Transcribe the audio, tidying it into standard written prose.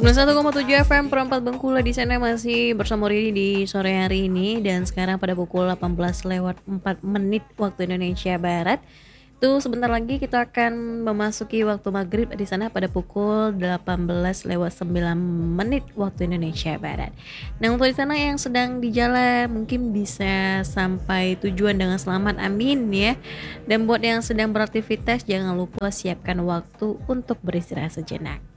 91,7 FM Perempat Bengkula di sana masih bersama Riri di sore hari ini dan sekarang pada pukul 18 lewat 4 menit waktu Indonesia Barat. Tuh sebentar lagi kita akan memasuki waktu maghrib di sana pada pukul 18 lewat 9 menit waktu Indonesia Barat. Nah untuk di sana yang sedang di jalan mungkin bisa sampai tujuan dengan selamat, amin ya. Dan buat yang sedang beraktivitas jangan lupa siapkan waktu untuk beristirahat sejenak.